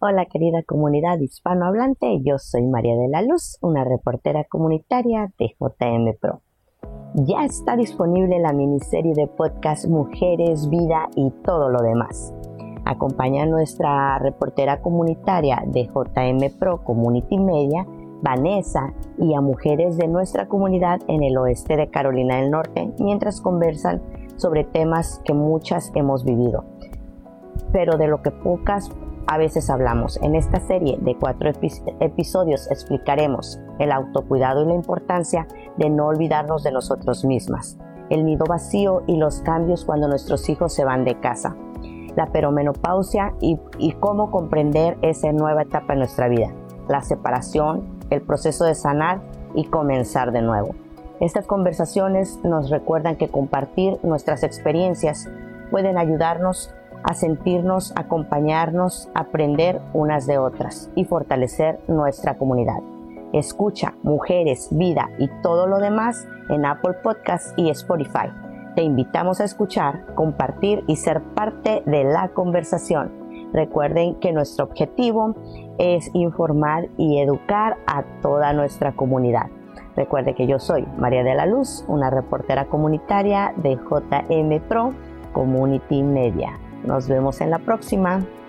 Hola querida comunidad hispanohablante, yo soy María de la Luz, una reportera comunitaria de JM Pro. Ya está disponible la miniserie de podcast Mujeres, Vida y todo lo demás. Acompaña a nuestra reportera comunitaria de JM Pro Community Media, Vanessa, y a mujeres de nuestra comunidad en el oeste de Carolina del Norte, mientras conversan sobre temas que muchas hemos vivido, pero de lo que pocas a veces hablamos. En esta serie de 4 episodios explicaremos el autocuidado y la importancia de no olvidarnos de nosotros mismas, el nido vacío y los cambios cuando nuestros hijos se van de casa, la perimenopausia y cómo comprender esa nueva etapa en nuestra vida, la separación, el proceso de sanar y comenzar de nuevo. Estas conversaciones nos recuerdan que compartir nuestras experiencias pueden ayudarnos a sentirnos, acompañarnos, aprender unas de otras y fortalecer nuestra comunidad. Escucha Mujeres, Vida y todo lo demás en Apple Podcasts y Spotify. Te invitamos a escuchar, compartir y ser parte de la conversación. Recuerden que nuestro objetivo es informar y educar a toda nuestra comunidad. Recuerde que yo soy María de la Luz, una reportera comunitaria de JM Pro Community Media. Nos vemos en la próxima.